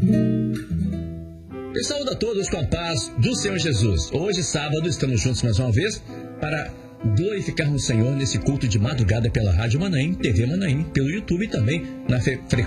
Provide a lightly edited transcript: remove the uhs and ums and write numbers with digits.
Eu saúdo a todos com a paz do Senhor Jesus. Hoje, sábado, estamos juntos mais uma vez para glorificarmos o Senhor nesse culto de madrugada pela Rádio Manaim, TV Manaim, pelo YouTube e também na frequência